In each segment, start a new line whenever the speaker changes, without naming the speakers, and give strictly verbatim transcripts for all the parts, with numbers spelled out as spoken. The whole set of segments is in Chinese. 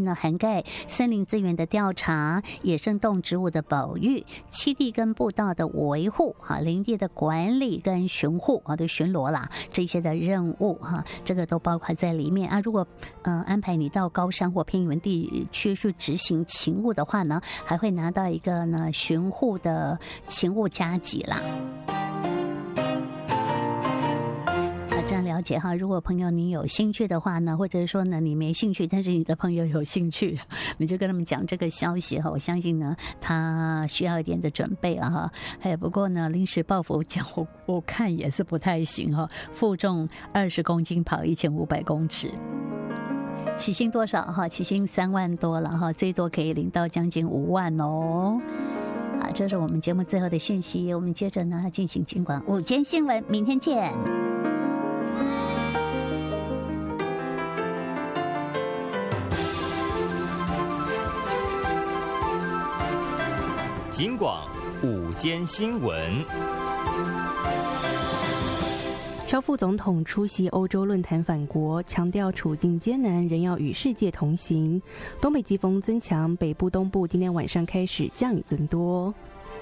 呢涵盖森林资源的调查、野生动植物的保育、栖地跟步道的维护、哈林地的管理跟巡护啊，对巡逻啦这些的任务哈，这个都包括在里面啊。如果呃安排你到高山或偏远地区去执行勤务的话呢，还会拿到一个呢巡护的勤务加级啦。这样了解哈，如果朋友你有兴趣的话呢，或者是说呢你没兴趣，但是你的朋友有兴趣，你就跟他们讲这个消息哈。我相信呢，他需要一点的准备了哈。还有不过呢，临时抱佛脚，我我看也是不太行哈。负重二十公斤，跑一千五百公尺。起薪多少哈？起薪三万多了哈，最多可以领到将近五万哦。啊，这是我们节目最后的讯息。我们接着呢进行尽管午间新闻，明天见。
警广午间新闻。
肖副总统出席欧洲论坛返国，强调处境艰难，仍要与世界同行。东北季风增强，北部、东部今天晚上开始降雨增多。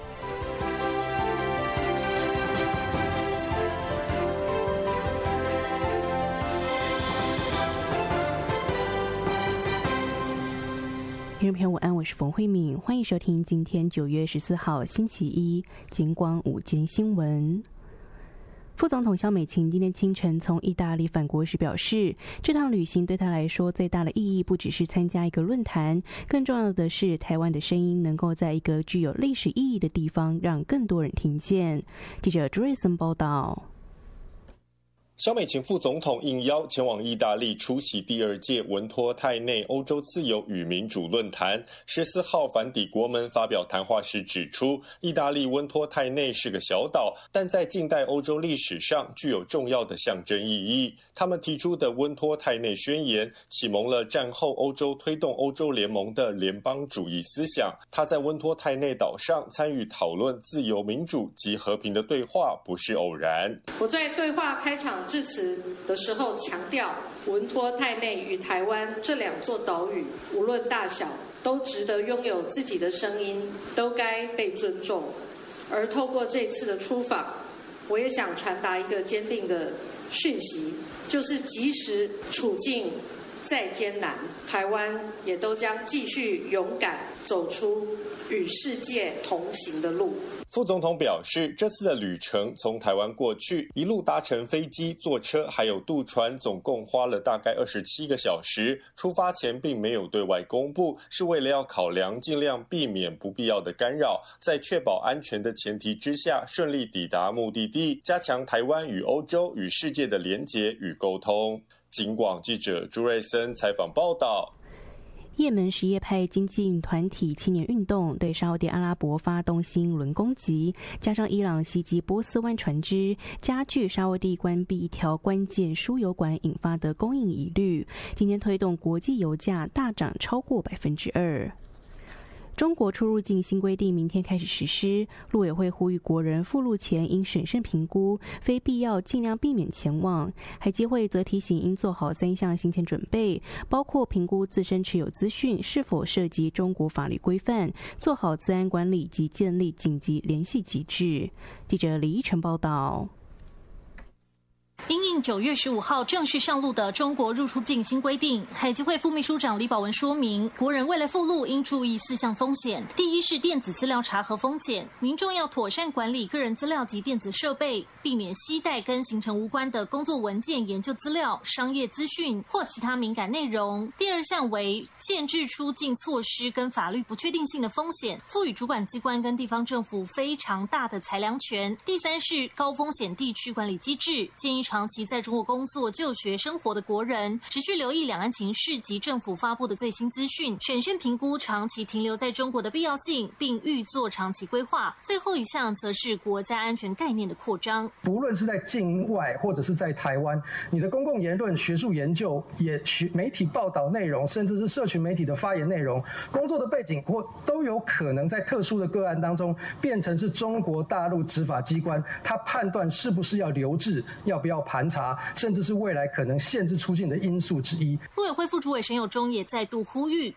听众朋友午安，我是冯慧敏，欢迎收听今天九月十四号星期一警广午间新闻。副总统萧美琴今天清晨从意大利返国时表示，这趟旅行对她来说最大的意义不只是参加一个论坛，更重要的是台湾的声音能够在一个具有历史意义的地方让更多人听见。记者朱瑞森报道。
萧美琴副总统应邀前往意大利出席第二届文托泰内欧洲自由与民主论坛，十四号返抵国门发表谈话时指出，意大利温托泰内是个小岛，但在近代欧洲历史上具有重要的象征意义。他们提出的温托泰内宣言启蒙了战后欧洲推动欧洲联盟的联邦主义思想。他在温托泰内岛上参与讨论自由民主及和平的对话不是偶然。
我在对话开场致辞的时候强调，文托泰内与台湾这两座岛屿无论大小都值得拥有自己的声音，都该被尊重。而透过这次的出访，我也想传达一个坚定的讯息，就是即使处境再艰难，台湾也都将继续勇敢走出与世界同行的路。
副总统表示，这次的旅程从台湾过去，一路搭乘飞机、坐车还有渡船，总共花了大概二十七个小时。出发前并没有对外公布，是为了要考量尽量避免不必要的干扰，在确保安全的前提之下，顺利抵达目的地，加强台湾与欧洲与世界的连结与沟通。警广记者朱瑞森采访报道。
也门什叶派经济团体青年运动对沙烏地阿拉伯发动新一轮攻击，加上伊朗袭击波斯湾船只，加剧沙烏地关闭一条关键输油管引发的供应疑虑，今天推动国际油价大涨超过百分之二。中国出入境新规定明天开始实施，陆委会呼吁国人赴陆前应审慎评估，非必要尽量避免前往。海基会则提醒应做好三项行前准备，包括评估自身持有资讯是否涉及中国法律规范，做好资安管理及建立紧急联系机制。记者李依晨报道。
因应九月十五号正式上路的中国入出境新规定，海基会副秘书长李宝文说明，国人为了赴陆应注意四项风险。第一是电子资料查核风险，民众要妥善管理个人资料及电子设备，避免携带跟行程无关的工作文件、研究资料、商业资讯或其他敏感内容。第二项为限制出境措施跟法律不确定性的风险，赋予主管机关跟地方政府非常大的裁量权。第三是高风险地区管理机制，建议长期在中国工作、就学、生活的国人，持续留意两岸情势及政府发布的最新资讯，审慎评估长期停留在中国的必要性，并预做长期规划。最后一项则是国家安全概念的扩张。
不论是在境外或者是在台湾，你的公共言论、学术研究、也媒体报道内容，甚至是社群媒体的发言内容，工作的背景或都有可能在特殊的个案当中变成是中国大陆执法机关他判断是不是要留置、要不要盘查，甚至是未来可能限制出境的因素之一。
陆委会副主委沈友忠也再度呼吁，